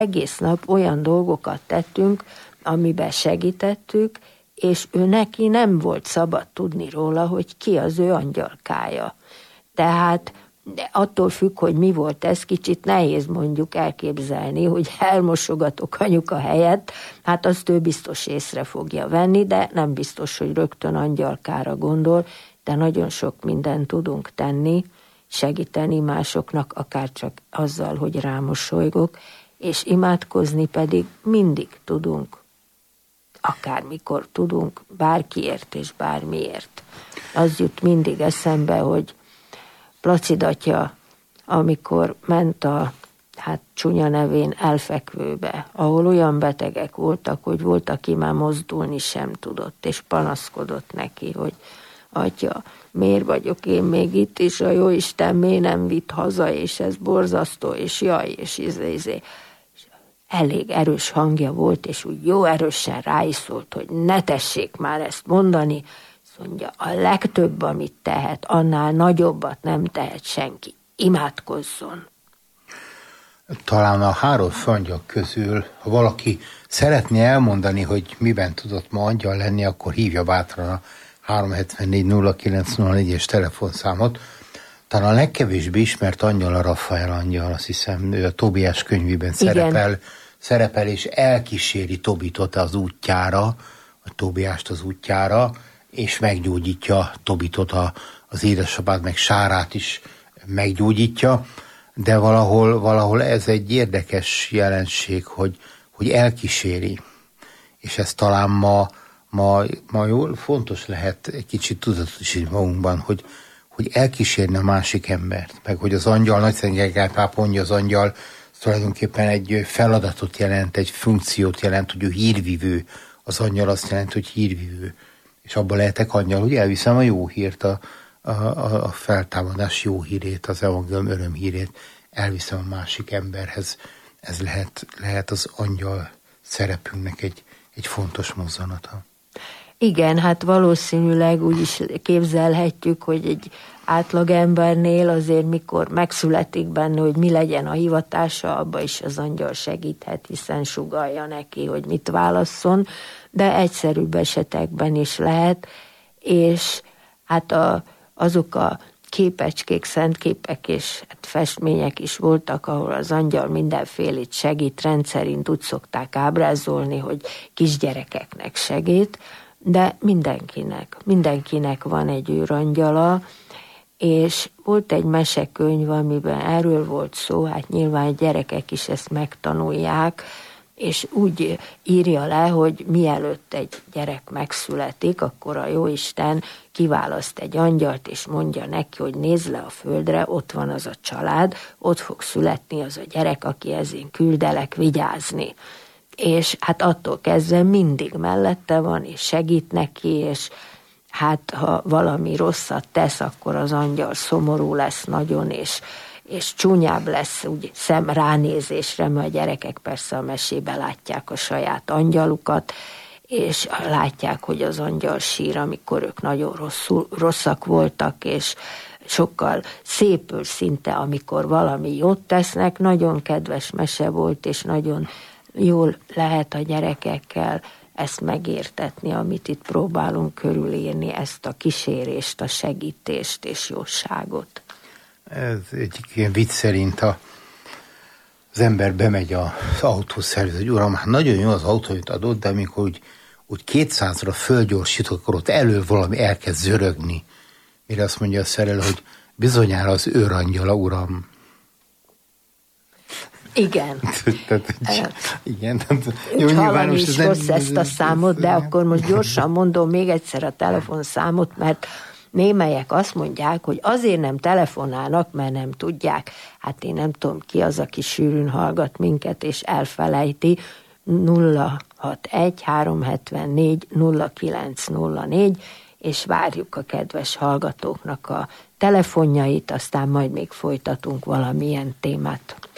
egész nap olyan dolgokat tettünk, amiben segítettük, és ő neki nem volt szabad tudni róla, hogy ki az ő angyalkája. Tehát de attól függ, hogy mi volt ez, kicsit nehéz mondjuk elképzelni, hogy elmosogatok anyuka helyett, hát azt ő biztos észre fogja venni, de nem biztos, hogy rögtön angyalkára gondol, de nagyon sok mindent tudunk tenni, segíteni másoknak, akár csak azzal, hogy rámosolygok, és imádkozni pedig mindig tudunk, akármikor tudunk, bárkiért és bármiért. Az jut mindig eszembe, hogy Placid atya, amikor ment a csúnya nevén elfekvőbe, ahol olyan betegek voltak, hogy volt, aki már mozdulni sem tudott, és panaszkodott neki, hogy atya, miért vagyok én még itt, és a jóisten miért nem vitt haza, és ez borzasztó, és jaj, és izé. Elég erős hangja volt, és úgy jó erősen rá is szólt, hogy ne tessék már ezt mondani. Mondja, a legtöbb, amit tehet, annál nagyobbat nem tehet senki. Imádkozzon. Talán a 3 főangyal közül, ha valaki szeretné elmondani, hogy miben tudott ma angyal lenni, akkor hívja bátran a 374-0904-es telefonszámot. Talán a legkevésbé ismert angyal a Rafael angyal, azt hiszem, ő a Tóbiás könyvében szerepel, és elkíséri Tobitot az útjára, a Tóbiást az útjára, és meggyógyítja Tobitot, az édesapát, meg Sárát is meggyógyítja, de valahol ez egy érdekes jelenség, hogy elkíséri, és ez talán ma jól fontos lehet egy kicsit tudatosítani magunkban, hogy elkísérni a másik embert, meg hogy az angyal, Nagyszent Gergely pápa mondja, az angyal tulajdonképpen egy feladatot jelent, egy funkciót jelent, hogy ő hírvivő, az angyal azt jelenti, hogy hírvivő. És abban lehetek angyal, hogy elviszem a jó hírt, a feltámadás jó hírét, az evangélium örömhírét, elviszem a másik emberhez. Ez lehet az angyal szerepünknek egy fontos mozzanata. Igen, hát valószínűleg úgy is képzelhetjük, hogy egy átlagembernél azért, mikor megszületik benne, hogy mi legyen a hivatása, abba is az angyal segíthet, hiszen sugallja neki, hogy mit válasszon, de egyszerűbb esetekben is lehet, és hát azok a képecskék, szentképek és festmények is voltak, ahol az angyal mindenfélét segít, rendszerint úgy szokták ábrázolni, hogy kisgyerekeknek segít, de mindenkinek van egy őrangyala, és volt egy mesekönyv, amiben erről volt szó, hát nyilván gyerekek is ezt megtanulják, és úgy írja le, hogy mielőtt egy gyerek megszületik, akkor a Jóisten kiválaszt egy angyalt, és mondja neki, hogy nézd le a földre, ott van az a család, ott fog születni az a gyerek, akihez én küldelek vigyázni. És hát attól kezdve mindig mellette van, és segít neki, és hát ha valami rosszat tesz, akkor az angyal szomorú lesz nagyon, és csúnyább lesz úgy ránézésre, mert a gyerekek persze a mesében látják a saját angyalukat, és látják, hogy az angyal sír, amikor ők nagyon rosszak voltak, és sokkal szépül szinte, amikor valami jót tesznek. Nagyon kedves mese volt, és nagyon jól lehet a gyerekekkel ezt megértetni, amit itt próbálunk körülírni, ezt a kísérést, a segítést és jóságot. Ez egyik ilyen vicc szerint az ember bemegy az autószerviz, hogy uram, hát nagyon jó az autó, amit adott, de amikor úgy 200-ra fölgyorsítok, akkor ott elő valami elkezd zörögni. Mire azt mondja a szerelő, hogy bizonyára az őrangyala, uram. Igen. Igen. Hallani is rossz ezt a számot, de akkor most gyorsan mondom még egyszer a telefonszámot, mert némelyek azt mondják, hogy azért nem telefonálnak, mert nem tudják. Hát én nem tudom, ki az, aki sűrűn hallgat minket, és elfelejti. 061 374 0904, és várjuk a kedves hallgatóknak a telefonjait, aztán majd még folytatunk valamilyen témát.